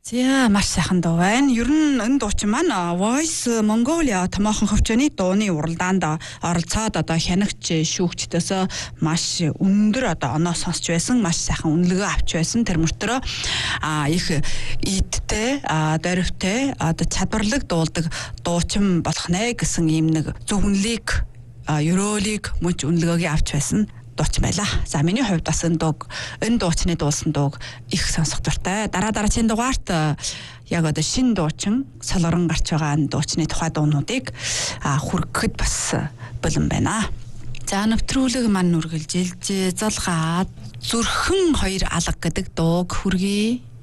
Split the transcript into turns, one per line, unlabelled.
За маш сайхан дуу байна. Ер нь энэ дуучин маань Voice Mongolia томоохон хөвчөний дууны уралдаанд оролцоод одоо хянагч шүүгчдээс маш өндөр одоо оноо сонсч байсан, маш сайхан үнэлгээ авч байсан. Тэр мөртөө их идтэй, дөрвтэй одоо чадварлаг дуулдаг дуучин болох нэ гэсэн ийм нэг зөвнлийг, ерөөлийг мөч үнэлгээгээ авч байсан. Дууч байлаа. За миний хувьд бас энэ дуучны дуулсан дууг их сонсох дуртай. Дараагийн дугаарт яг одоо шинэ дуучин солорон гарч байгаа энэ дуучны тухай дуунуудыг хүргэхэд бас болон байна. За нэвтрүүлэг маань үргэлжилж золгаа зүрхэн хоёр алга гэдэг дууг хүргэе.